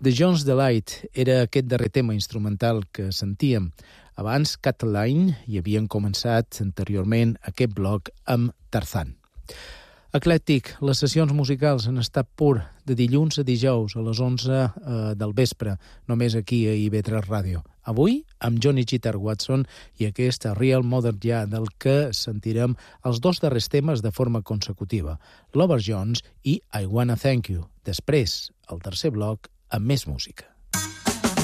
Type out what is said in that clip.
The Jones Delight era aquest darrer tema instrumental que sentíem. Abans, Cataline, i havien començat anteriorment aquest bloc amb Tarzan. Eclèctic, les sessions musicals han estat pur de dilluns a dijous a les 11 del vespre, només aquí a IB3 Ràdio. Avui, amb Johnny Guitar Watson i aquesta Real Mother Ja, del que sentirem els dos darrers temes de forma consecutiva, Lover Jones i I Wanna Thank You. Després, el tercer bloc, amb més música.